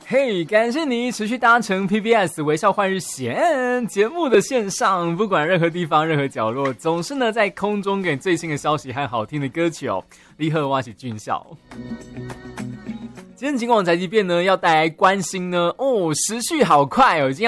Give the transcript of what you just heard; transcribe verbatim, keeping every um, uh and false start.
嘿、hey, 感谢你持续搭乘 P B S 微笑换日线节目的线上，不管任何地方任何角落，总是呢在空中给最新的消息和好听的歌曲哦。你好，我是俊孝。今天警广宅急便呢要带来关心呢哦，时序好快哦，已经